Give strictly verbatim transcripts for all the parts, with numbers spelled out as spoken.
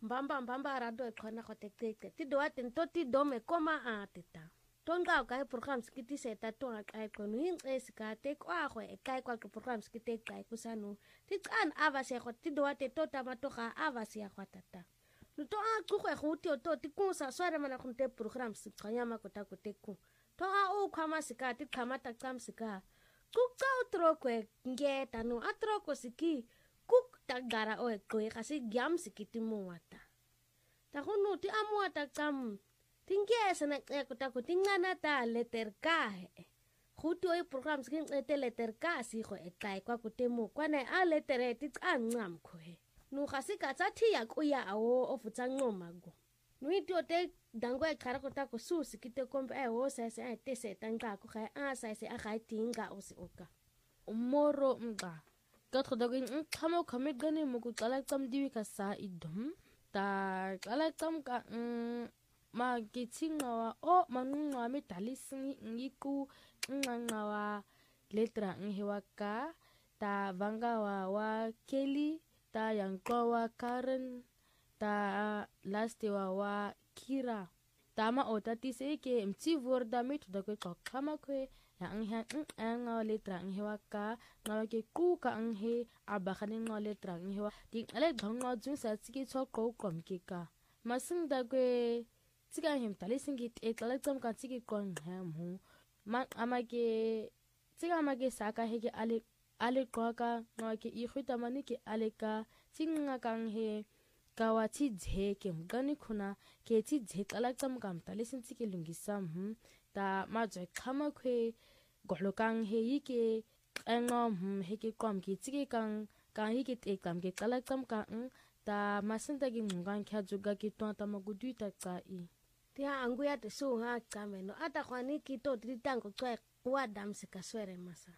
mbamba mbamba rado ekhona khote teke ti do aten to ti do me koma ateta tonga ka program skiti seta tonga ka qono hinqesi ka te kwa go e kai kwa program skite kai kusano ti tsan ava se go ti do ate to tamato ga ava se ya kwatata no to a go go ti to ti kusa sware mana go te program sikanya makota ko te ku to a o khama sika ti khama ta tsam sika ku tsa utro ko ngeta no atro ko siki kuk tagara o ko ga se gyam sikiti mo wata ta go no ti amuata tsam tingesa na ko ta ko tingana ta letter ka go ti o program skin ete letter ka si go e kai kwa ko temo kwa na a letter e ti tsancam kho he no ga se ka tsa thi ya ko ya awo o futsa ncoma go no iti o te dango e khara ko ta ko su sikite kombe e ho sa se a te se tanga ko ga a sa se a ga tinga o se oka umoro mqa ka thoda go nkhamo khame gane mo ku tsala tsam diwi ka sa idom ta tsala tsam ka ma kitsingawa o manungwa me talisini ngiku ngangawa letra ngewa ka ta vangawa wa Kelly ta yankwa Karen ta lastewa wa Kira tama otati se ke mti vorda me thoda ko khama kwe ya ngha nga letra ngewa ka ngawa ke ku ka nghe abagane nga letra ngewa di ale dhangwa ju sa tsiki tso ko kom ke ka masinda kwe tsika him talisingi e tsala tsam ka tsiki kon ham hu ma amake tsika amake saka heke ale ale qoka ngawa ke i khwita mani ke ale ka tsinga kang he kawa ti dzeke mgani khuna ke ti dze tsala tsam kam talisin tsiki lungisam hu ta ma jwe khama khwe golokang he yike engom hm heke kom ki tsiki kang ka hike te kam ke tsala tsam ka ta masinda gi ngang kha juga ki to ta magudu ta tsai tia angu ya te su ha kameno ata kwani ki to ti tango twa kwa dam se ka swere masa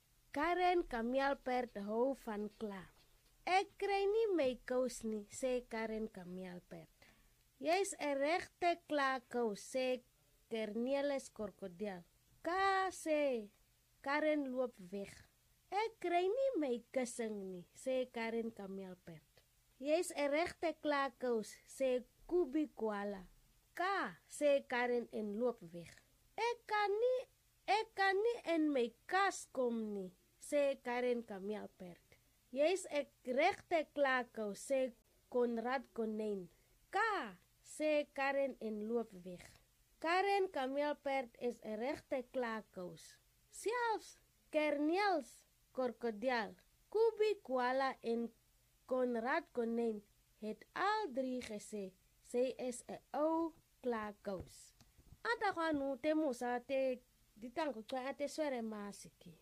Karen Kamial per de ho van Kla ek kry nie my kous nie sê Karen Kamial per jy's 'n regte kla kous sê Cornelis Krokodil ka sê Karen loop weg ek kry nie my kussing nie sê Karen Kamial per jy's 'n regte kla kous sê Kubi Koala ka sê Karen en loop weg ek kan nie ek kan nie in my kas kom nie sê Karen Kamial per jy's 'n regte klakou sê Konrad Konyn ka sê Karen en loop weg Karen Kamial per is 'n regte klakou selfs Cornelis Krokodil Kubi Koala en Konrad Konyn het al drie gesê sy is 'n ou klakous ata kwanu te musa te ditango kwa te swere masiki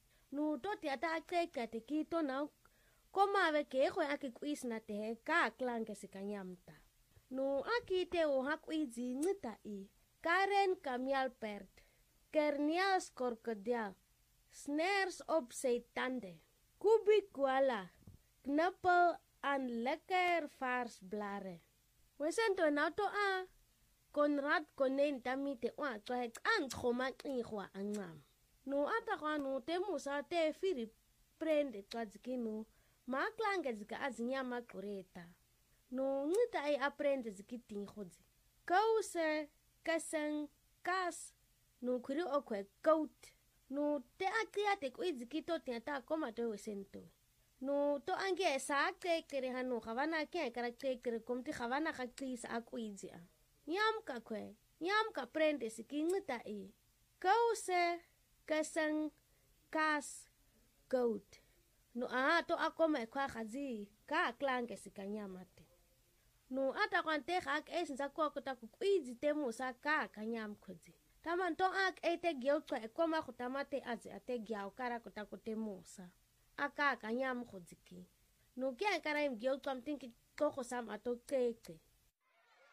nu to ti ata te kate ki to na koma ve ke go aki kwis na te ka klanke sikanyamta nu aki te o hakwizi ngita i Karen Kamial per Cornelis Krokodil snares op sy tande Kubi Koala knippel aan lekker vars blare wesento na to a Konrad Konyn tamite wa twa an khoma qigwa ancam no ata kwanu te musa te firi prende twadzikinu maklange zika azinyama qureta no ngita ai aprende zikitin khodzi kause kasang kas no khuri okwe coat no te akia te kwizikito te ata koma to wesento no to ange sa ke kere hanu khavana ke kara ke kere komti khavana khaqisa akwizi Nyam ka kwe, nyam ka prende sikingita i. Kause, kasang, kas, goat. No a to ako me kwa khazi, ka klange sikanyamate. No ata kwante khak esin sa kwa kuta kukwizi temu sa ka kanyam khodzi. Taman to ak ete gyau kwa ekoma kutamate azi ate gyau kara kuta kutemu sa. Aka kanyam khodziki. No kia kara im gyau kwa mtinki koko sam ato keke.